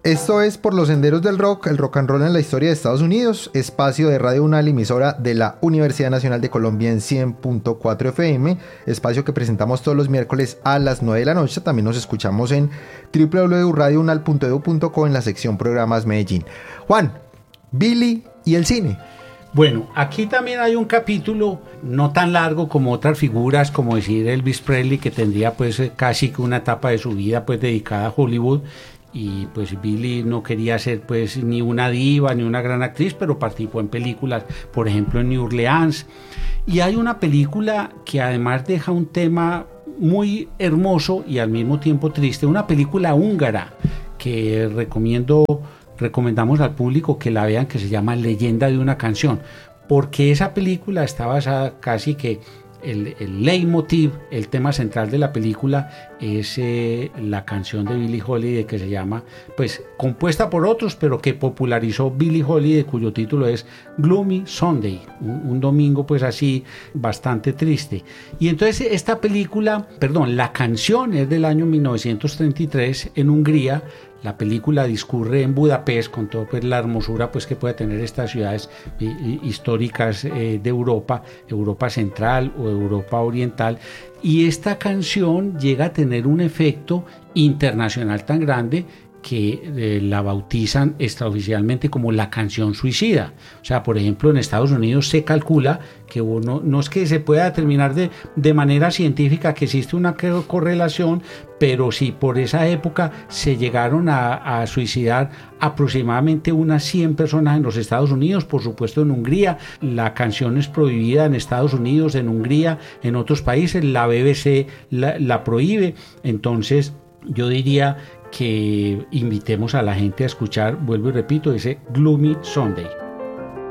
Esto es Por los Senderos del Rock, el rock and roll en la historia de Estados Unidos, espacio de Radio UNAL, emisora de la Universidad Nacional de Colombia en 100.4 FM, espacio que presentamos todos los miércoles a las 9 de la noche. También nos escuchamos en www.radiounal.edu.co en la sección Programas Medellín. Juan, Billy y el cine. Bueno, aquí también hay un capítulo no tan largo como otras figuras, como decir Elvis Presley, que tendría pues casi que una etapa de su vida pues dedicada a Hollywood. Y pues Billy no quería ser pues ni una diva ni una gran actriz, pero participó en películas, por ejemplo en New Orleans. Y hay una película que además deja un tema muy hermoso y al mismo tiempo triste, una película húngara que recomendamos al público que la vean, que se llama Leyenda de una canción, porque esa película está basada casi que el leitmotiv, el tema central de la película es la canción de Billie Holiday que se llama, pues compuesta por otros, pero que popularizó Billie Holiday, cuyo título es Gloomy Sunday, un domingo pues así bastante triste. Y entonces la canción es del año 1933 en Hungría. La película discurre en Budapest con toda pues, la hermosura pues, que puede tener estas ciudades históricas de Europa Central o Europa Oriental. Y esta canción llega a tener un efecto internacional tan grande que la bautizan extraoficialmente como la canción suicida. O sea, por ejemplo, en Estados Unidos se calcula que no es que se pueda determinar de manera científica que existe una correlación, pero sí por esa época se llegaron a suicidar aproximadamente unas 100 personas en los Estados Unidos, por supuesto en Hungría. La canción es prohibida en Estados Unidos, en Hungría, en otros países, la BBC la prohíbe. Entonces yo diría que invitemos a la gente a escuchar, vuelvo y repito, ese Gloomy Sunday.